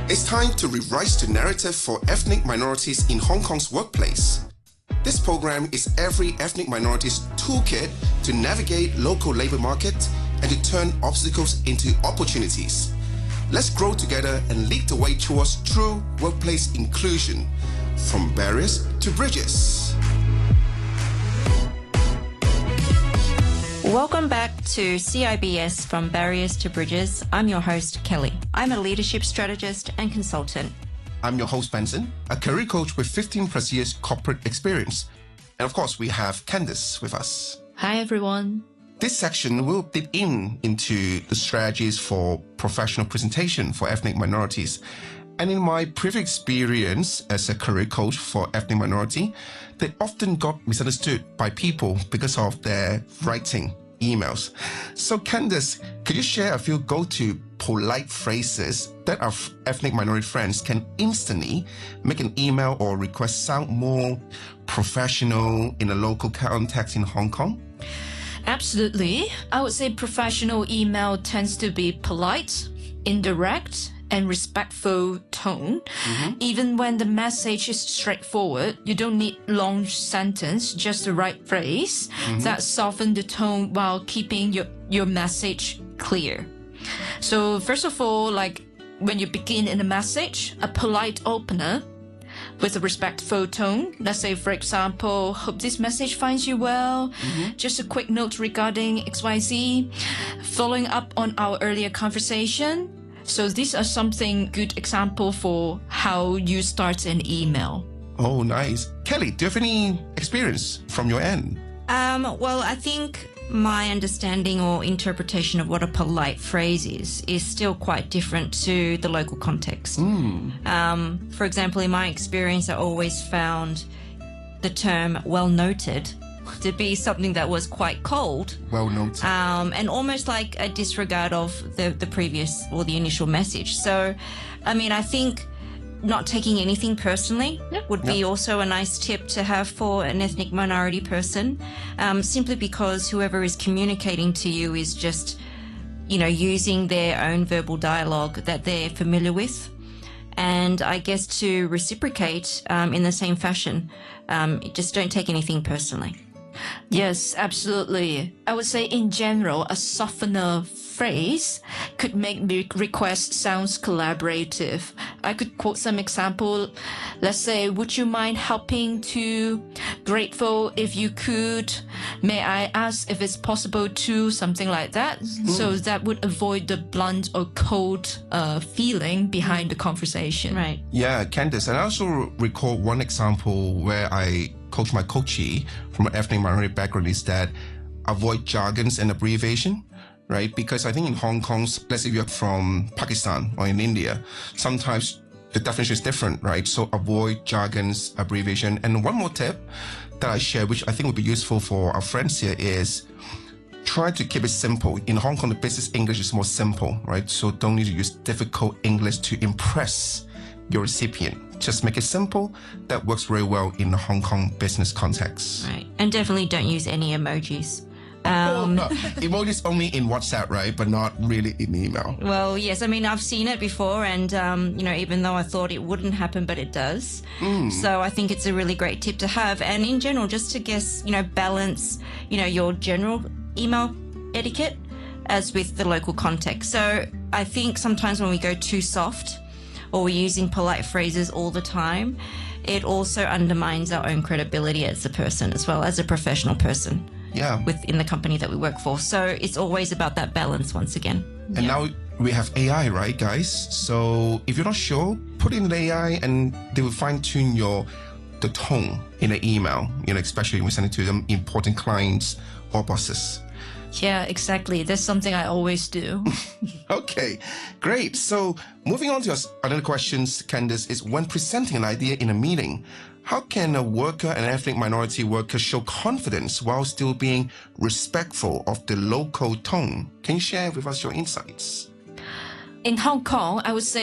It's time to rewrite the narrative for ethnic minorities in Hong Kong's workplace. This program is every ethnic minority's toolkit to navigate local labor market and to turn obstacles into opportunities. Let's grow together and lead the way towards true workplace inclusion, from barriers to bridges. Welcome back to CIBS From Barriers to Bridges. I'm your host, Kelly. I'm a leadership strategist and consultant. I'm your host, Benson, a career coach with 15 plus years corporate experience. And of course, we have Candice with us. Hi, everyone. This section will dig into the strategies for professional presentation for ethnic minorities. And in my previous experience as a career coach for ethnic minority, they often got misunderstood by people because of their writing emails. So Candice, could you share a few go-to polite phrases that our ethnic minority friends can instantly make an email or request sound more professional in a local context in Hong Kong? Absolutely. I would say professional email tends to be polite, indirect, and respectful tone. Even when the message is straightforward, you don't need long sentence, just the right phrase that soften the tone while keeping your message clear. So first of all, like when you begin in a message, a polite opener with a respectful tone. Let's say, for example, hope this message finds you well. Just a quick note regarding XYZ, following up on our earlier conversation. So these are something good example for how you start an email. Oh, nice. Kelly, do you have any experience from your end? Well, I think my understanding or interpretation of what a polite phrase is still quite different to the local context. For example, in my experience, I always found the term well noted to be something that was quite cold. Well noted. And almost like a disregard of the previous or the initial message. So, I mean, I think not taking anything personally would be also a nice tip to have for an ethnic minority person, simply because whoever is communicating to you is just, using their own verbal dialogue that they're familiar with. And I guess to reciprocate in the same fashion, just don't take anything personally. Yes, absolutely. I would say in general, a softener phrase could make the request sounds collaborative. I could quote some example. Let's say, would you mind helping to? Grateful if you could. May I ask if it's possible to? Something like that. So that would avoid the blunt or cold feeling behind the conversation. Right. Yeah, Candice. And I also recall one example where I coach my coachee from an ethnic minority background is that avoid jargons and abbreviation, right? Because I think in Hong Kong, let's say you're from Pakistan or in India, sometimes the definition is different, right? So avoid jargons, abbreviation. And one more tip that I share, which I think would be useful for our friends here, is try to keep it simple. In Hong Kong, the business English is more simple, right? So don't need to use difficult English to impress your recipient. Just make it simple. That works very well in the Hong Kong business context. Right. And definitely don't use any emojis. No. Emojis only in WhatsApp, right? But not really in email. Well, yes. I mean, I've seen it before and, even though I thought it wouldn't happen, but it does. So I think it's a really great tip to have. And in general, just to balance, your general email etiquette as with the local context. So I think sometimes when we go too soft, or we're using polite phrases all the time, it also undermines our own credibility as a person as well, as a professional person within the company that we work for. So it's always about that balance once again. And now we have AI, right, guys? So if you're not sure, put in the AI and they will fine-tune the tone in the email, especially when we send it to them important clients or bosses. Yeah, exactly. That's something I always do. Okay, great. So moving on to another questions, Candice, is when presenting an idea in a meeting, how can a worker, an ethnic minority worker, show confidence while still being respectful of the local tone? Can you share with us your insights? In Hong Kong, I would say